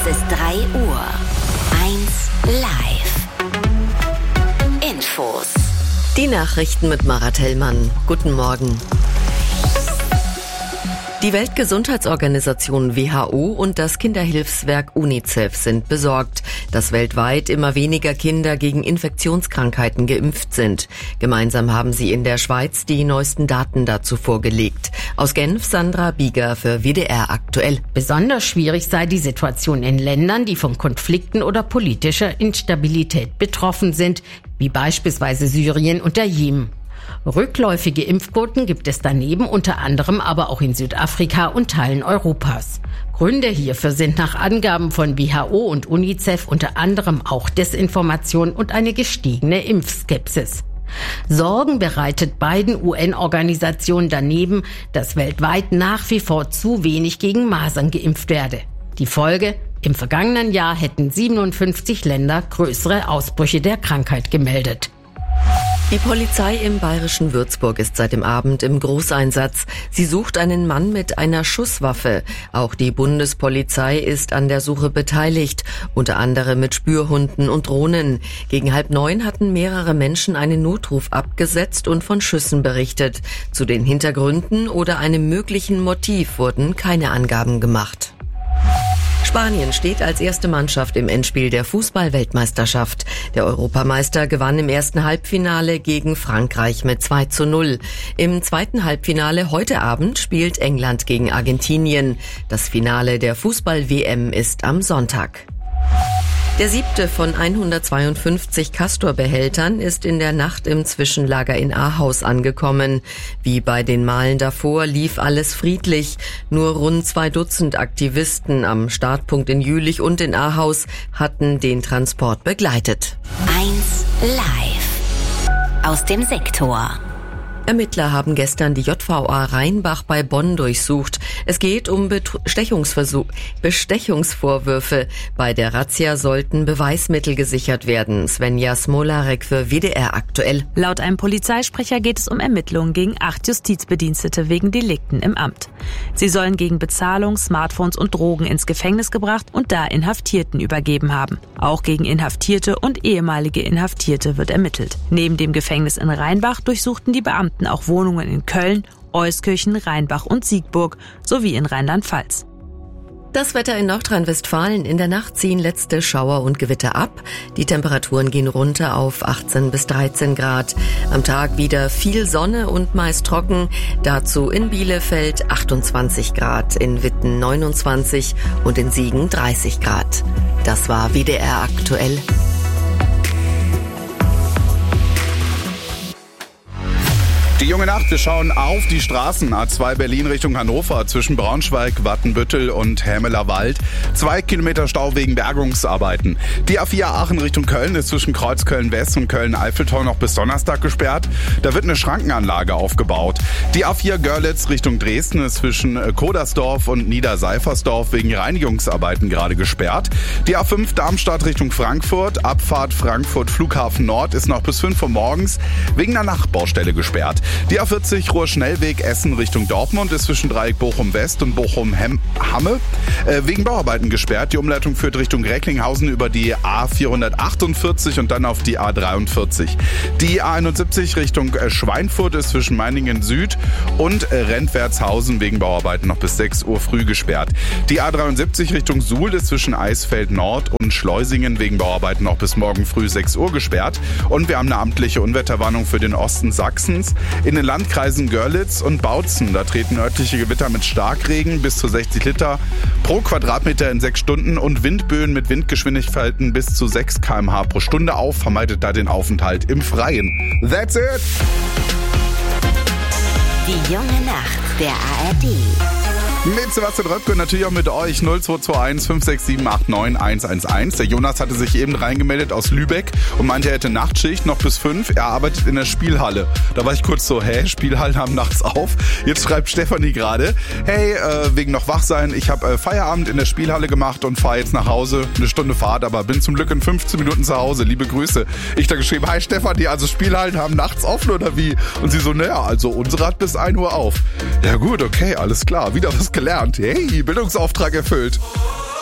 ist 3 Uhr. 1 live. Infos. Die Nachrichten mit Marat Hellmann. Guten Morgen. Die Weltgesundheitsorganisation WHO und das Kinderhilfswerk UNICEF sind besorgt, dass weltweit immer weniger Kinder gegen Infektionskrankheiten geimpft sind. Gemeinsam haben sie in der Schweiz die neuesten Daten dazu vorgelegt. Aus Genf Sandra Bieger für WDR aktuell. Besonders schwierig sei die Situation in Ländern, die von Konflikten oder politischer Instabilität betroffen sind, wie beispielsweise Syrien und der Jemen. Rückläufige Impfquoten gibt es daneben unter anderem aber auch in Südafrika und Teilen Europas. Gründe hierfür sind nach Angaben von WHO und UNICEF unter anderem auch Desinformation und eine gestiegene Impfskepsis. Sorgen bereitet beiden UN-Organisationen daneben, dass weltweit nach wie vor zu wenig gegen Masern geimpft werde. Die Folge: Im vergangenen Jahr hätten 57 Länder größere Ausbrüche der Krankheit gemeldet. Die Polizei im bayerischen Würzburg ist seit dem Abend im Großeinsatz. Sie sucht einen Mann mit einer Schusswaffe. Auch die Bundespolizei ist an der Suche beteiligt, unter anderem mit Spürhunden und Drohnen. Gegen 8:30 hatten mehrere Menschen einen Notruf abgesetzt und von Schüssen berichtet. Zu den Hintergründen oder einem möglichen Motiv wurden keine Angaben gemacht. Spanien steht als erste Mannschaft im Endspiel der Fußball-Weltmeisterschaft. Der Europameister gewann im ersten Halbfinale gegen Frankreich mit 2:0. Im zweiten Halbfinale heute Abend spielt England gegen Argentinien. Das Finale der Fußball-WM ist am Sonntag. Der 7. von 152 Castor-Behältern ist in der Nacht im Zwischenlager in Ahaus angekommen. Wie bei den Malen davor lief alles friedlich. Nur rund 2 Dutzend Aktivisten am Startpunkt in Jülich und in Ahaus hatten den Transport begleitet. 1 live. Aus dem Sektor. Ermittler haben gestern die JVA Rheinbach bei Bonn durchsucht. Es geht um Bestechungsvorwürfe. Bei der Razzia sollten Beweismittel gesichert werden. Svenja Smolarek für WDR aktuell. Laut einem Polizeisprecher geht es um Ermittlungen gegen 8 Justizbedienstete wegen Delikten im Amt. Sie sollen gegen Bezahlung, Smartphones und Drogen ins Gefängnis gebracht und da Inhaftierten übergeben haben. Auch gegen Inhaftierte und ehemalige Inhaftierte wird ermittelt. Neben dem Gefängnis in Rheinbach durchsuchten die Beamten auch Wohnungen in Köln, Euskirchen, Rheinbach und Siegburg sowie in Rheinland-Pfalz. Das Wetter in Nordrhein-Westfalen: In der Nacht ziehen letzte Schauer und Gewitter ab. Die Temperaturen gehen runter auf 18 bis 13 Grad. Am Tag wieder viel Sonne und meist trocken. Dazu in Bielefeld 28 Grad, in Witten 29 und in Siegen 30 Grad. Das war WDR aktuell. Die junge Nacht, wir schauen auf die Straßen. A2 Berlin Richtung Hannover zwischen Braunschweig, Wattenbüttel und Hämelerwald. 2 Kilometer Stau wegen Bergungsarbeiten. Die A4 Aachen Richtung Köln ist zwischen Kreuzköln West und Köln-Eiffeltor noch bis Donnerstag gesperrt. Da wird eine Schrankenanlage aufgebaut. Die A4 Görlitz Richtung Dresden ist zwischen Kodersdorf und Niederseifersdorf wegen Reinigungsarbeiten gerade gesperrt. Die A5 Darmstadt Richtung Frankfurt, Abfahrt Frankfurt Flughafen Nord ist noch bis 5 Uhr morgens wegen einer Nachtbaustelle gesperrt. Die A40 Ruhr-Schnellweg Essen Richtung Dortmund ist zwischen Dreieck Bochum-West und Bochum-Hamme wegen Bauarbeiten gesperrt. Die Umleitung führt Richtung Recklinghausen über die A448 und dann auf die A43. Die A71 Richtung Schweinfurt ist zwischen Meiningen Süd und Rentwertshausen wegen Bauarbeiten noch bis 6 Uhr früh gesperrt. Die A73 Richtung Suhl ist zwischen Eisfeld Nord und Schleusingen wegen Bauarbeiten noch bis morgen früh 6 Uhr gesperrt. Und wir haben eine amtliche Unwetterwarnung für den Osten Sachsens. In den Landkreisen Görlitz und Bautzen, da treten örtliche Gewitter mit Starkregen bis zu 60 Liter pro Quadratmeter in 6 Stunden und Windböen mit Windgeschwindigkeiten bis zu 6 km/h pro Stunde auf, vermeidet da den Aufenthalt im Freien. That's it! Die junge Nacht der ARD. Mit Sebastian Röpke, natürlich auch mit euch. 0221 567 89 111. Der Jonas hatte sich eben reingemeldet aus Lübeck und meinte, er hätte Nachtschicht noch bis 5. Er arbeitet in der Spielhalle. Da war ich kurz so, Spielhallen haben nachts auf? Jetzt schreibt Stefanie gerade, wegen noch wach sein, ich habe Feierabend in der Spielhalle gemacht und fahre jetzt nach Hause. 1 Stunde Fahrt, aber bin zum Glück in 15 Minuten zu Hause. Liebe Grüße. Ich da geschrieben, hi Stefanie, also Spielhallen haben nachts offen oder wie? Und sie so, naja, also unsere hat bis 1 Uhr auf. Ja gut, okay, alles klar. Wieder was gelernt. Hey, Bildungsauftrag erfüllt.